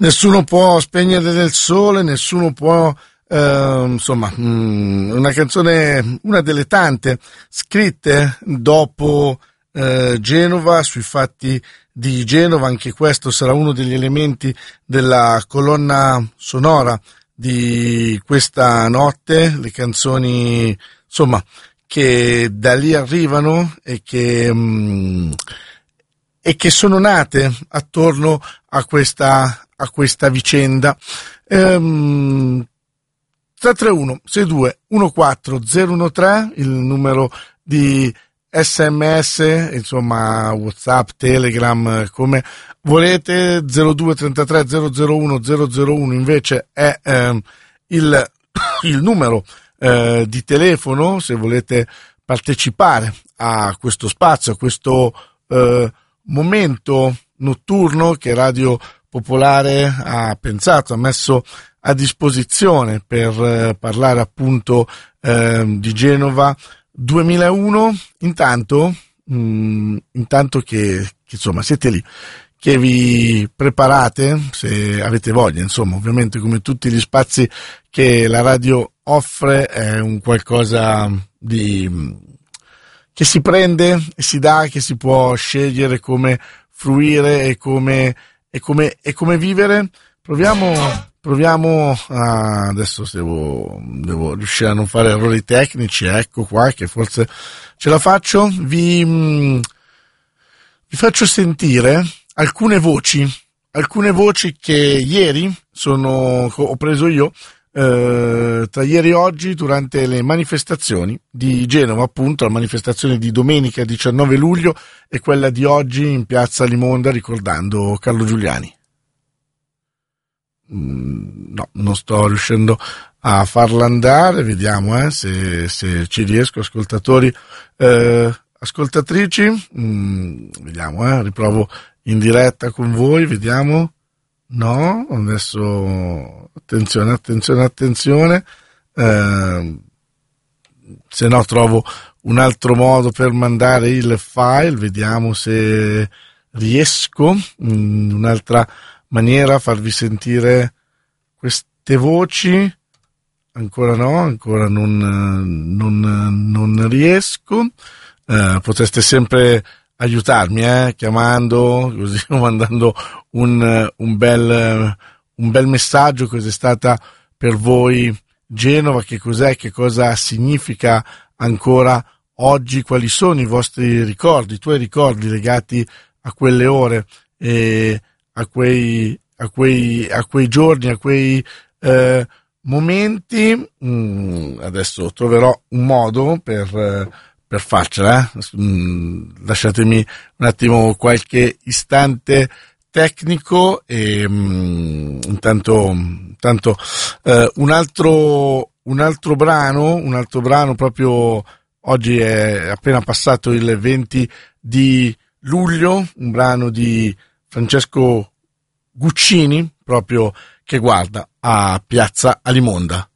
Nessuno può spegnere del sole, nessuno può, insomma, una canzone, una delle tante scritte dopo Genova, sui fatti di Genova. Anche questo sarà uno degli elementi della colonna sonora di questa notte, le canzoni, insomma, che da lì arrivano e che sono nate attorno a questa vicenda. 331 62 14 013 il numero di SMS, insomma WhatsApp, Telegram, come volete. 02 33 001 001 invece è il numero di telefono se volete partecipare a questo spazio, a questo momento notturno che Radio Popolare ha pensato, ha messo a disposizione per parlare appunto di Genova 2001. Intanto che insomma siete lì, che vi preparate, se avete voglia, insomma, ovviamente come tutti gli spazi che la radio offre è un qualcosa di che si prende e si dà, che si può scegliere come fruire e come vivere. Proviamo adesso devo riuscire a non fare errori tecnici, ecco qua che forse ce la faccio. Vi faccio sentire alcune voci che ieri ho preso io, tra ieri e oggi, durante le manifestazioni di Genova, appunto la manifestazione di domenica 19 luglio e quella di oggi in piazza Limonda ricordando Carlo Giuliani. No, non sto riuscendo a farla andare, vediamo se ci riesco, ascoltatori, ascoltatrici, vediamo, riprovo in diretta con voi, vediamo. No, adesso attenzione, se no trovo un altro modo per mandare il file, vediamo se riesco in un'altra maniera a farvi sentire queste voci. Ancora non riesco. Potreste sempre aiutarmi, chiamando, così, mandando un bel messaggio. Cos'è stata per voi Genova? Che cos'è? Che cosa significa ancora oggi? Quali sono i vostri ricordi, i tuoi ricordi legati a quelle ore e a quei giorni, a quei momenti? Adesso troverò un modo per farcela. Lasciatemi un attimo qualche istante tecnico e intanto un altro brano proprio oggi è appena passato il 20 di luglio, un brano di Francesco Guccini proprio che guarda a Piazza Alimonda.